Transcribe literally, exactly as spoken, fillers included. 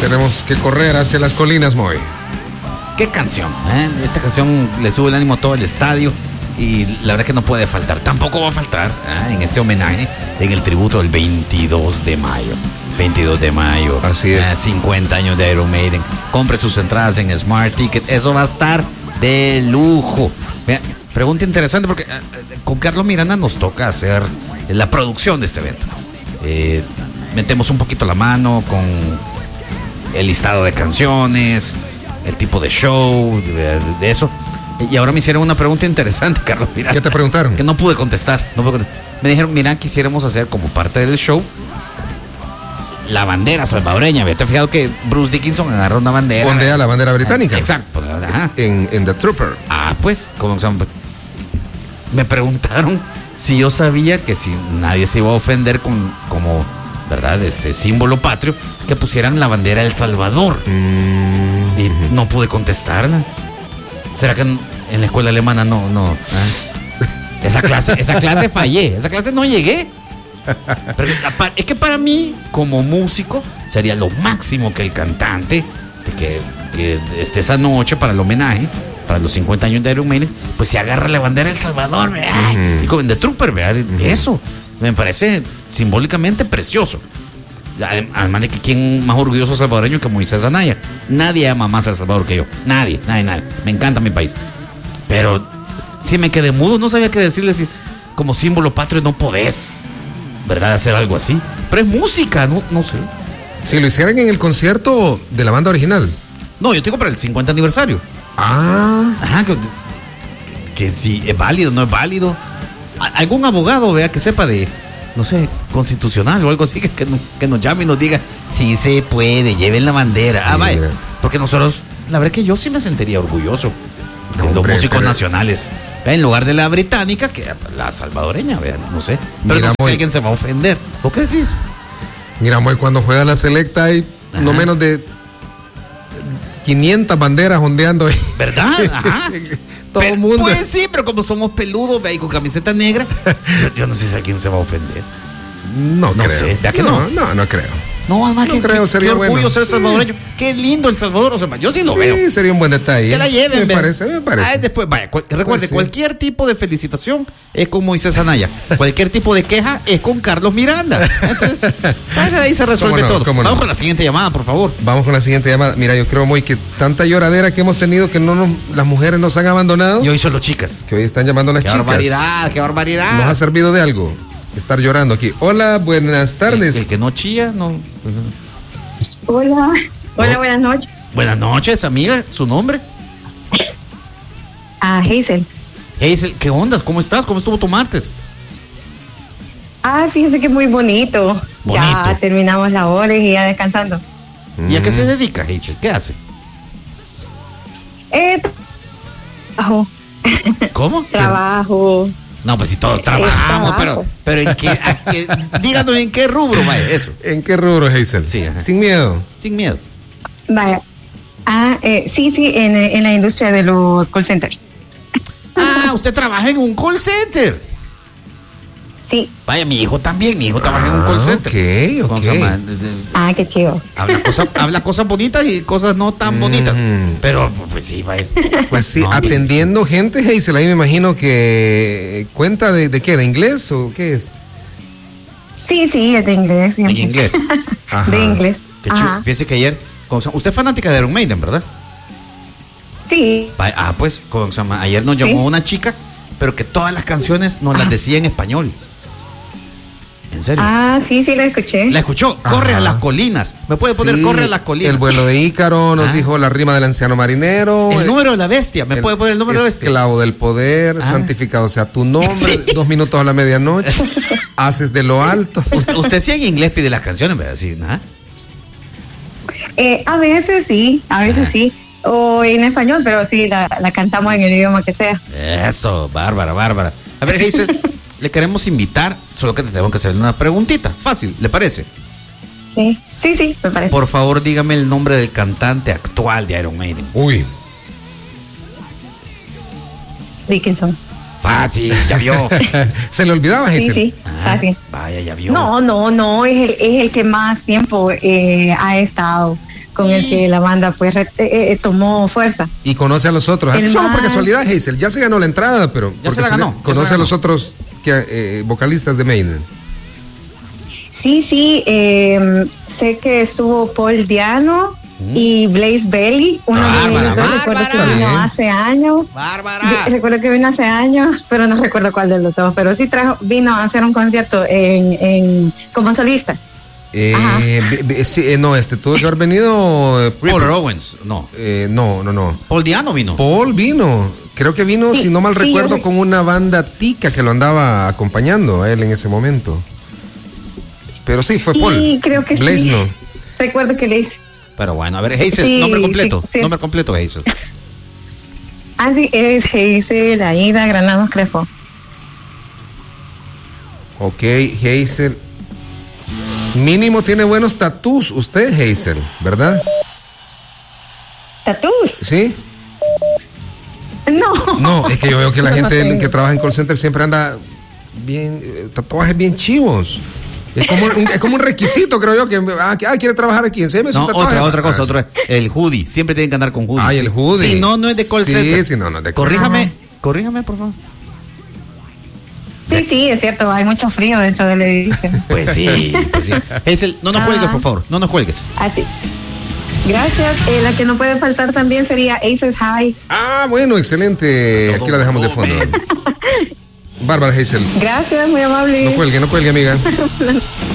Tenemos que correr hacia las colinas, Moy. ¿Qué canción? ¿eh? Esta canción le sube el ánimo a todo el estadio y la verdad que no puede faltar. Tampoco va a faltar ¿eh? en este homenaje, en el tributo del veintidós de mayo. veintidós de mayo. Así es. ¿eh? cincuenta años de Iron Maiden. Compre sus entradas en Smart Ticket. Eso va a estar de lujo. Mira, pregunta interesante porque eh, con Carlos Miranda nos toca hacer la producción de este evento. Eh, metemos un poquito la mano con el listado de canciones, el tipo de show, de, de eso. Y ahora me hicieron una pregunta interesante, Carlos Miranda. ¿Qué te preguntaron? Que no pude contestar, no pude contestar. Me dijeron, mira, quisiéramos hacer como parte del show la bandera salvadoreña. ¿Te has fijado que Bruce Dickinson agarró una bandera? Ondea la bandera británica. Exacto. Ajá. En, en The Trooper. Ah, pues, ¿cómo se llama? Me preguntaron si yo sabía que si nadie se iba a ofender con, como, ¿verdad? Este símbolo patrio, que pusieran la bandera de El Salvador. Mm. Y no pude contestarla. ¿Será que en, en la escuela alemana no, no? ¿eh? Esa clase, esa clase fallé, esa clase no llegué. Pero es que para mí, como músico, sería lo máximo que el cantante que, que esté esa noche para el homenaje, para los cincuenta años de Iron Maiden, pues se agarra la bandera de El Salvador, ¿verdad? Uh-huh. Y como en The Trooper, ¿verdad? Uh-huh. Eso me parece simbólicamente precioso. Además de que quién más orgulloso salvadoreño que Moisés Anaya. Nadie ama más a El Salvador que yo. Nadie, nadie, nadie. Me encanta mi país. Pero si me quedé mudo, no sabía qué decirle. Como símbolo patrio no podés, ¿verdad? Hacer algo así. Pero es música, no, no sé. Si lo hicieran en el concierto de la banda original. No, yo tengo para el cincuenta aniversario. Ah. Ajá, que, que, que si es válido, no es válido. Algún abogado, vea, que sepa de, no sé, constitucional o algo así, que, que, que nos llame y nos diga si se puede, lleven la bandera. Sí, ah, vaya. Porque nosotros, la verdad que yo sí me sentiría orgulloso de no, los músicos pero... nacionales. En lugar de la británica, que la salvadoreña, vean, no sé. Pero mira, no sé muy... si alguien se va a ofender. ¿O qué decís? Mira, muy cuando juega la selecta hay Ajá. no menos de quinientas banderas ondeando ahí. ¿Verdad? Ajá. Todo el mundo. Pues sí, pero como somos peludos, ve, y con camiseta negra, yo, yo no sé si alguien se va a ofender. No, no creo. Sé. ¿Verdad que no? no? No, no creo. No, además, no que, creo, que, sería qué orgullo bueno. ser salvadoreño. Sí. Qué lindo El Salvador, o sea, yo sí lo sí, veo. Sí, sería un buen detalle. Que la lleven, me parece, me parece. Ay, después, vaya, cu- recuerde, pues sí. cualquier tipo de felicitación es con Moisés Anaya. Cualquier tipo de queja es con Carlos Miranda. Entonces, ahí se resuelve no, todo. Vamos no? con la siguiente llamada, por favor. Vamos con la siguiente llamada. Mira, yo creo, muy que tanta lloradera que hemos tenido que no nos, las mujeres nos han abandonado. Y hoy son los chicas. Que hoy están llamando a las qué chicas. Qué barbaridad, qué barbaridad. ¿Nos ha servido de algo estar llorando aquí? Hola, buenas tardes. El, el que no chilla, no. Hola, hola, buenas noches. Buenas noches, amiga. ¿Su nombre? Ah, Hazel. Hazel, ¿qué ondas? ¿Cómo estás? ¿Cómo estuvo tu martes? Ah, fíjese que muy bonito. bonito. Ya terminamos labores y ya descansando. ¿Y a qué se dedica, Hazel? ¿Qué hace? Eh, trabajo. ¿Cómo? Trabajo. No, pues si todos trabajamos, pero, pero en qué, a qué, díganos en qué rubro, vaya, eso. ¿En qué rubro, Hazel? Sí, sin miedo. Sin miedo. Vaya. Ah, eh, sí, sí, en, en la industria de los call centers. Ah, usted trabaja en un call center. Sí. Vaya, mi hijo también, mi hijo ah, trabaja en un call center. Ok, ok. Ah, qué chido. Habla cosas, habla cosas bonitas y cosas no tan bonitas. Mm. Pero, pues sí, vaya. Pues sí, no, atendiendo pues, gente, Hazel, ahí me imagino que cuenta de, de qué, ¿de inglés o qué es? Sí, sí, es de inglés. ¿En inglés? Ajá. De inglés. Qué chido. Fíjese que ayer, usted es fanática de Iron Maiden, ¿verdad? Sí. Ah, pues, ayer nos llamó ¿Sí? una chica, pero que todas las canciones nos Ajá. las decía en español. ¿En serio? Ah, sí, sí, la escuché. ¿La escuchó? Corre Ajá. a las colinas. ¿Me puede poner sí, corre a las colinas? El vuelo de Ícaro nos Ajá. dijo la rima del anciano marinero. El, el número de la bestia. ¿Me puede poner el número de la bestia? Esclavo del poder, ah. santificado sea tu nombre. Sí. Dos minutos a la medianoche. Haces de lo alto. Usted, usted sí en inglés pide las canciones, ¿verdad? Sí, ¿no? Eh, a veces sí, a veces Ajá. sí. O en español, pero sí, la, la cantamos en el idioma que sea. Eso, bárbara, bárbara. A ver, Hazel, le queremos invitar, solo que tenemos que hacerle una preguntita. Fácil, ¿le parece? Sí, sí, sí, me parece. Por favor, dígame el nombre del cantante actual de Iron Maiden. Uy. Dickinson. Fácil, ya vio. ¿Se le olvidaba, Hazel? Sí, sí, ah, fácil. Vaya, ya vio. No, no, no, es el, es el que más tiempo eh, ha estado. con el que la banda pues re- eh, eh, tomó fuerza. Y conoce a los otros. Así El solo por más- casualidad, Hazel. Ya se ganó la entrada, pero Ya por se la casualidad ganó, ya conoce se la a los ganó. otros que, eh, vocalistas de Maiden. Sí, sí, eh, sé que estuvo Paul Diano y Blaze Bailey, uno Bárbara, de ellos, yo recuerdo que Bárbara. vino Bien. hace años. Bárbara. Yo recuerdo que vino hace años, pero no recuerdo cuál de los dos, pero sí trajo, vino a hacer un concierto en, en como solista. Ajá. Eh, bi- bi- sí, eh, no, este tuvo que haber venido eh, River Paul. Owens, no. Eh, no, no, no. Paul Diano vino. Paul vino. Creo que vino, Sí, si no mal sí, recuerdo, yo- con una banda tica que lo andaba acompañando a él en ese momento. Pero sí, fue Sí, Paul. creo que Blaze sí. no. Recuerdo que le hice. Pero bueno, a ver, Hazel, Sí, nombre completo. sí, sí. Nombre completo, Hazel. Así es, Hazel, Aida, Granados, Crespo. Ok, Hazel. Mínimo tiene buenos tatús usted, Hazel, ¿verdad? ¿Tatús? ¿Sí? No. No, es que yo veo que la No, no gente tengo. que trabaja en call center siempre anda bien, eh, tatuajes bien chivos. Es como un, es como un requisito, creo yo, que ah, que- ah, quiere trabajar aquí, enséñame su No, tatuaje. otra, otra Ah, cosa, sí. otra. El hoodie. Siempre tienen que andar con hoodie. Ay, el Sí. hoodie. Si no, no es de call Sí, center. sí, no, no es de call Corríjame, center. corríjame, por favor. Sí, sí, es cierto, hay mucho frío dentro del edificio. Pues sí, pues sí. Hazel, no nos Ah. cuelgues, por favor. No nos cuelgues. Así. Gracias. Eh, la que no puede faltar también sería Aces High. Ah, bueno, excelente. Aquí la dejamos de fondo. Bárbara Hazel. Gracias, muy amable. No cuelgue, no cuelgue, amiga.